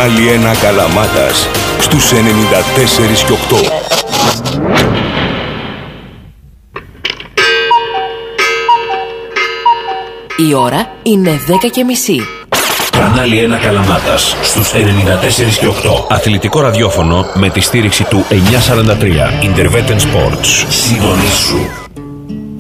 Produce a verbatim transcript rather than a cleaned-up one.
Κανάλι ένα Καλαμάτας στους ενενήντα τέσσερα και οκτώ. Η ώρα είναι δέκα και μισή. Κανάλι ένα Καλαμάτας στους ενενήντα τέσσερα και οκτώ. Αθλητικό ραδιόφωνο με τη στήριξη του εννιακόσια σαράντα τρία Interveten Sports. Συντονίσου.